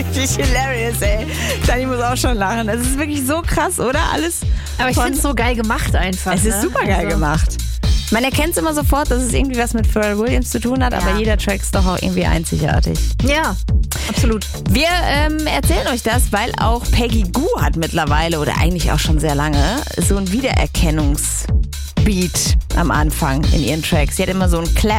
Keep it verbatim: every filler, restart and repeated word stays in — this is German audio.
Richtig hilarious, ey. Dani muss auch schon lachen. Es ist wirklich so krass, oder? Alles. Aber ich finde es so geil gemacht einfach. Es ist ne? super geil also. gemacht. Man erkennt es immer sofort, dass es irgendwie was mit Pharrell Williams zu tun hat, Ja. aber jeder Track ist doch auch irgendwie einzigartig. Ja, absolut. Wir ähm, erzählen euch das, weil auch Peggy Gou hat mittlerweile, oder eigentlich auch schon sehr lange, so ein Wiedererkennungsbeat am Anfang in ihren Tracks. Sie hat immer so einen Clap